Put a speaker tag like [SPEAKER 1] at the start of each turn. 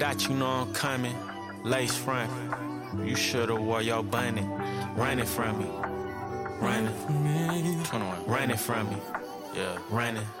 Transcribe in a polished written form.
[SPEAKER 1] That you know I'm coming. Lace front. You should've wore your bunny. Running from me. Running. 21. Running from me. Yeah, running.